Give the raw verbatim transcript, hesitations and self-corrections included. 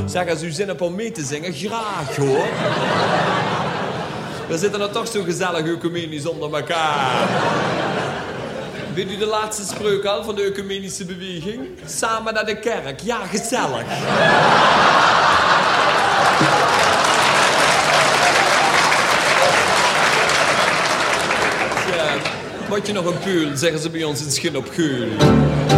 Zeg, als u zin hebt om mee te zingen, graag hoor. We zitten er toch zo gezellig ecumenisch onder elkaar. Weet u de laatste spreuk al van de ecumenische beweging? Samen naar de kerk, ja, gezellig. Ja, word je nog een peul, zeggen ze bij ons in Schin op Geul.